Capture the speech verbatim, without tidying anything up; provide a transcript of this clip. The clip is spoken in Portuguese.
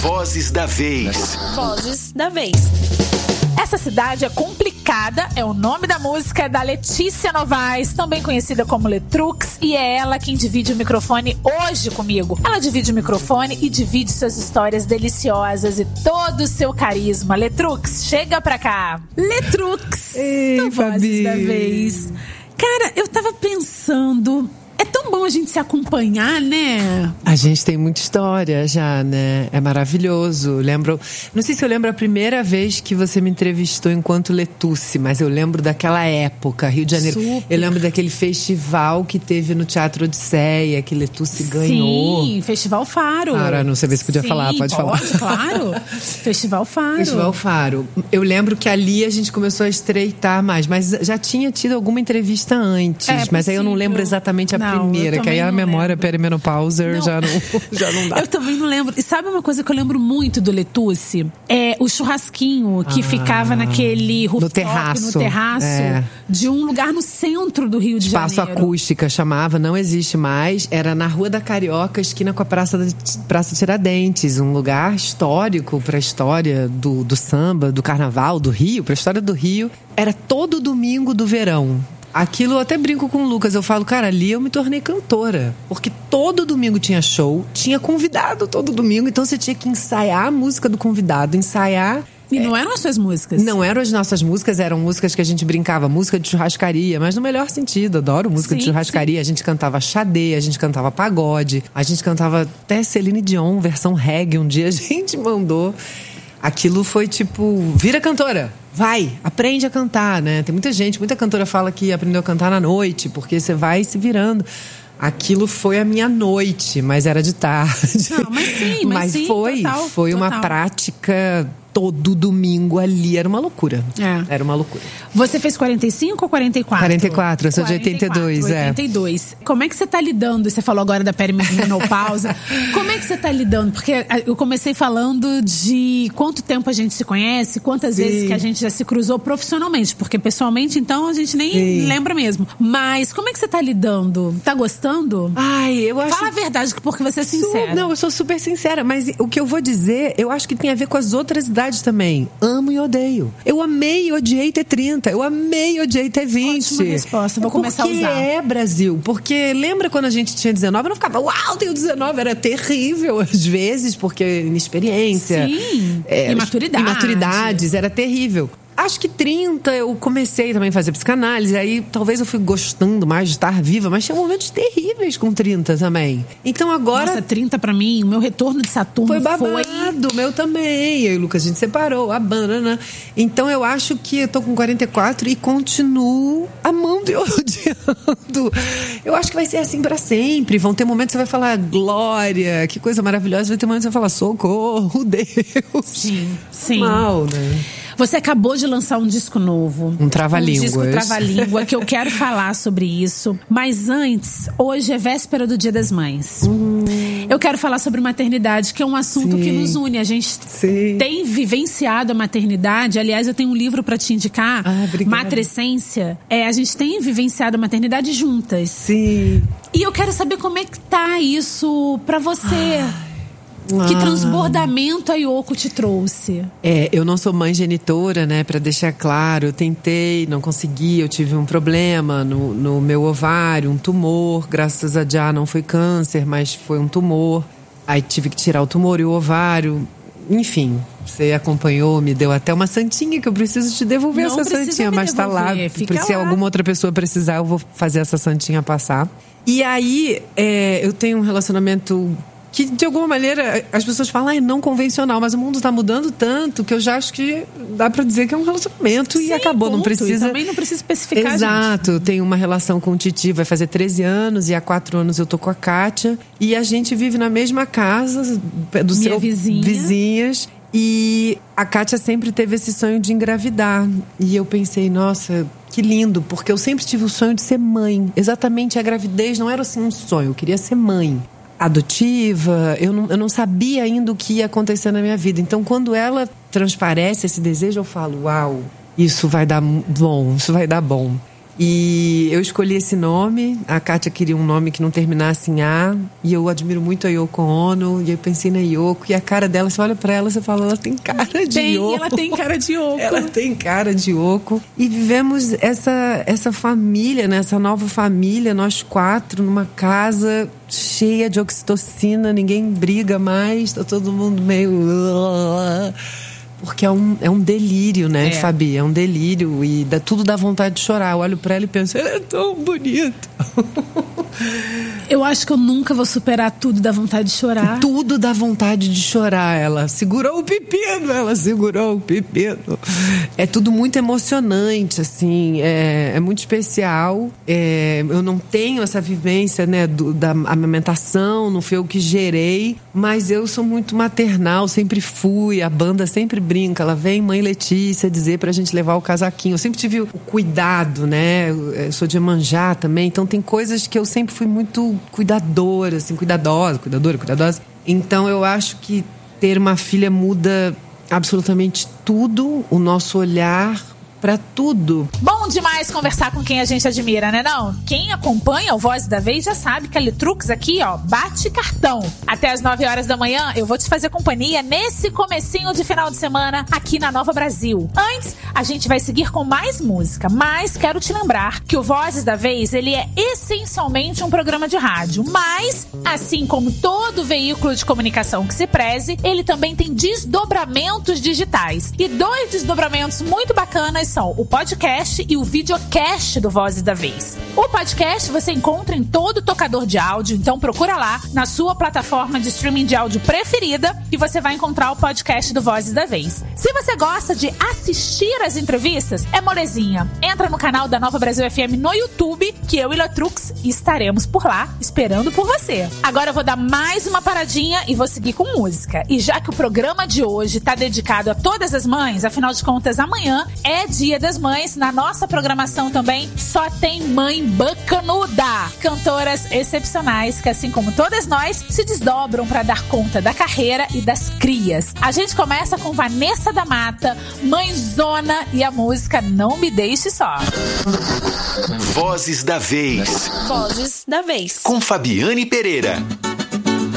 Vozes da Vez. Vozes da Vez. Essa cidade é complicada, é o nome da música da Letícia Novaes, também conhecida como Letrux, e é ela quem divide o microfone hoje comigo. Ela divide o microfone e divide suas histórias deliciosas e todo o seu carisma. Letrux, chega pra cá. Letrux, Ei, no Vozes Fabi. da Vez. Cara, eu tava pensando... É tão bom a gente se acompanhar, né? A gente tem muita história já, né? É maravilhoso. Lembro, não sei se eu lembro a primeira vez que você me entrevistou enquanto Letuce, mas eu lembro daquela época, Rio de Janeiro. Super. Eu lembro daquele festival que teve no Teatro Odisseia, que Letuce ganhou. Sim, Festival Faro. Ah, não sabia se podia Sim, falar, pode, falar. Pode, claro. Festival Faro. Festival Faro. Eu lembro que ali a gente começou a estreitar mais, mas já tinha tido alguma entrevista antes, É mas aí eu não possível. lembro exatamente a Não, primeira, eu que aí a também não memória lembro. perimenopauser Não. já não, já não dá. Eu também não lembro. E sabe uma coisa que eu lembro muito do Letuce? É o churrasquinho que Ah, ficava naquele rooftop, no terraço. no terraço É. de um lugar no centro do Rio de Espaço Janeiro. Acústica chamava, não existe mais. Era na Rua da Carioca, esquina com a Praça, da, Praça Tiradentes. Um lugar histórico para a história do, do samba, do carnaval, do Rio, para a história do Rio. Era todo domingo do verão. Aquilo eu até brinco com o Lucas, eu falo, cara, ali eu me tornei cantora. Porque todo domingo tinha show, tinha convidado todo domingo, então você tinha que ensaiar a música do convidado, ensaiar. E não eram as suas músicas? Não eram as nossas músicas, eram músicas que a gente brincava, música de churrascaria, mas no melhor sentido, adoro música Sim, de churrascaria. A gente cantava xadê, a gente cantava pagode, a gente cantava até Celine Dion, versão reggae, um dia a gente mandou. Aquilo foi tipo, vira cantora, vai, aprende a cantar, né? Tem muita gente, muita cantora fala que aprendeu a cantar na noite, porque você vai se virando. Aquilo foi a minha noite, mas era de tarde. Não, mas sim, mas sim, foi, total, foi uma total. prática todo domingo ali, era uma loucura. É. Era uma loucura. Você fez quarenta e cinco ou quarenta e quatro? quarenta e quatro, eu sou de oitenta e dois, é. oitenta e dois. Como é que você tá lidando? Você falou agora da perimenopausa. Como é que você tá lidando? Porque eu comecei falando de quanto tempo a gente se conhece, quantas Sim. vezes que a gente já se cruzou profissionalmente. Porque pessoalmente, então, a gente nem Sim. lembra mesmo. Mas como é que você tá lidando? Tá gostando? Ai, eu acho... Fala a verdade, porque você é sincera. Sou- não, eu sou super sincera, mas o que eu vou dizer, eu acho que tem a ver com as outras idades também. Amo e odeio. Eu amei e odiei ter trinta. Eu amei e odiei ter vinte. Ótima resposta, vou começar a Porque usar. é, Brasil. Porque lembra quando a gente tinha dezenove? Eu não ficava, uau, tenho dezenove. Era terrível às vezes, porque inexperiência. Sim. É, Imaturidade. Imaturidades. Era terrível. Acho que trinta eu comecei também a fazer psicanálise, aí talvez eu fui gostando mais de estar viva, mas tinha momentos terríveis com trinta também. Então agora... Nossa, trinta pra mim, o meu retorno de Saturno Foi foi... babado, meu também. Eu e o Lucas, a gente separou, a banana. Então eu acho que eu tô com quarenta e quatro e continuo amando e odiando. Eu acho que vai ser assim pra sempre. Vão ter momentos que você vai falar, glória, que coisa maravilhosa. Vai ter momentos que você vai falar, socorro, Deus. Sim, sim. Mal, né? Você acabou de lançar um disco novo. Um trava-línguas. Um disco trava-língua, que eu quero falar sobre isso. Mas antes, hoje é véspera do Dia das Mães. Hum. Eu quero falar sobre maternidade, que é um assunto Sim. que nos une. A gente Sim. tem vivenciado a maternidade. Aliás, eu tenho um livro pra te indicar. Ah, obrigada. Matrescência. É, a gente tem vivenciado a maternidade juntas. Sim. E eu quero saber como é que tá isso pra você. Que Ah. transbordamento a Yoko te trouxe? É, eu não sou mãe genitora, né, pra deixar claro. Eu tentei, não consegui, eu tive um problema no, no meu ovário, um tumor. Graças a Deus não foi câncer, mas foi um tumor. Aí tive que tirar o tumor e o ovário. Enfim, você acompanhou, me deu até uma santinha que eu preciso te devolver Não essa precisa santinha, me mas tá lá. devolver, fica Se lá. alguma outra pessoa precisar, eu vou fazer essa santinha passar. E aí, é, eu tenho um relacionamento que, de alguma maneira, as pessoas falam, ah, é não convencional, mas o mundo tá mudando tanto que eu já acho que dá pra dizer que é um relacionamento. Sim, e acabou, não ponto. precisa... E também não precisa especificar, Exato, eu tenho uma relação com o Titi, vai fazer treze anos, e há quatro anos eu tô com a Kátia, e a gente vive na mesma casa do Minha seu vizinha. vizinhas. E a Kátia sempre teve esse sonho de engravidar. E eu pensei, nossa, que lindo, porque eu sempre tive o sonho de ser mãe. Exatamente, a gravidez não era assim um sonho, eu queria ser mãe. Adotiva, eu não, eu não sabia ainda o que ia acontecer na minha vida. Então, quando ela transparece esse desejo, eu falo, uau, isso vai dar bom, isso vai dar bom. E eu escolhi esse nome. A Kátia queria um nome que não terminasse em A. E eu admiro muito a Yoko Ono. E eu pensei na Yoko. E a cara dela, você olha pra ela, você fala, ela tem cara de tem, Yoko. Ela tem cara de Yoko. Ela tem cara de Yoko. E vivemos essa, essa família, né? Essa nova família, nós quatro, numa casa cheia de oxitocina. Ninguém briga mais. Tá todo mundo meio... Porque é um, é um delírio, né, é. Fabi? É um delírio e dá, tudo dá vontade de chorar. Eu olho pra ela e penso, ele é tão bonito. Eu acho que eu nunca vou superar tudo dá vontade de chorar. Tudo dá vontade de chorar. Ela segurou o pepino, ela segurou o pepino. É tudo muito emocionante, assim. É, é muito especial. É, eu não tenho essa vivência, né, do, da amamentação, não foi eu que gerei, mas eu sou muito maternal, sempre fui. A banda sempre brinca. Ela vem, mãe Letícia, dizer pra gente levar o casaquinho. Eu sempre tive o cuidado, né? Eu sou de Iemanjá também, então tem coisas que eu sempre fui muito cuidadora, assim, cuidadosa, cuidadora, cuidadosa. Então eu acho que ter uma filha muda absolutamente tudo, o nosso olhar pra tudo. Bom demais conversar com quem a gente admira, né não? Quem acompanha o Voz da Vez já sabe que a Letrux aqui, ó, bate cartão. Até as nove horas da manhã eu vou te fazer companhia nesse comecinho de final de semana aqui na Nova Brasil. Antes, a gente vai seguir com mais música, mas quero te lembrar que o Vozes da Vez, ele é essencialmente um programa de rádio, mas, assim como todo veículo de comunicação que se preze, ele também tem desdobramentos digitais. E dois desdobramentos muito bacanas são o podcast e o videocast do Vozes da Vez. O podcast você encontra em todo tocador de áudio, então procura lá na sua plataforma de streaming de áudio preferida e você vai encontrar o podcast do Vozes da Vez. Se você gosta de assistir as entrevistas, é molezinha. Entra no canal da Nova Brasil F M no YouTube, que eu e Letrux estaremos por lá, esperando por você. Agora eu vou dar mais uma paradinha e vou seguir com música. E já que o programa de hoje está dedicado a todas as mães, afinal de contas, amanhã é Dia das Mães, na nossa programação também só tem mãe bacanuda. Cantoras excepcionais que, assim como todas nós, se desdobram para dar conta da carreira e das crias. A gente começa com Vanessa da Mata, mãezona, e a música Não Me Deixe Só. Vozes da Vez. Vozes da Vez. Com Fabiane Pereira.